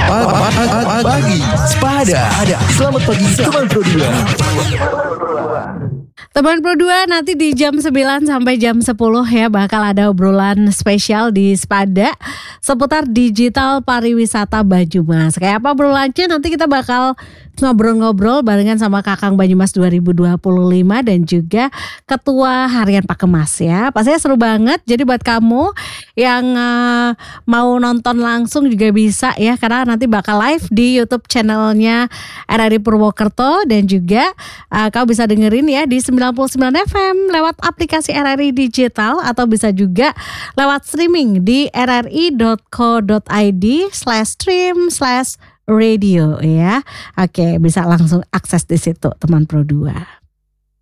Pagi Sepada. Selamat pagi teman Pro 2. Teman Pro 2 nanti di jam 9 sampai jam 10 ya bakal ada obrolan spesial di Sepada seputar digital pariwisata Banyumas. Kayak apa obrolannya nanti kita bakal ngobrol-ngobrol barengan sama Kakang Banyumas 2025 dan juga Ketua Harian Pakemas ya. Pastinya seru banget. Jadi buat kamu yang mau nonton langsung juga bisa ya, karena nanti bakal live di YouTube channelnya RRI Purwokerto dan juga kau bisa dengerin ya di 99 FM lewat aplikasi RRI Digital atau bisa juga lewat streaming di rri.co.id/stream/radio ya. Oke, bisa langsung akses di situ teman Pro 2.